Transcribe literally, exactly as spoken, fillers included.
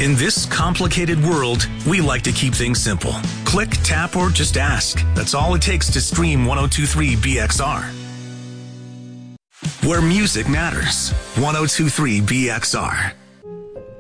In this complicated world, we like to keep things simple. Click, tap, or just ask. That's all it takes to stream ten twenty-three B X R. Where music matters. ten twenty-three B X R.